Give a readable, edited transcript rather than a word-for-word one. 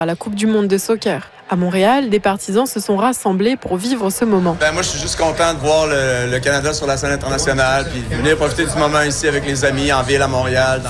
À la Coupe du monde de soccer. À Montréal, des partisans se sont rassemblés pour vivre ce moment. Moi, je suis juste content de voir le Canada sur la scène internationale, puis venir profiter du moment ici avec les amis en ville à Montréal.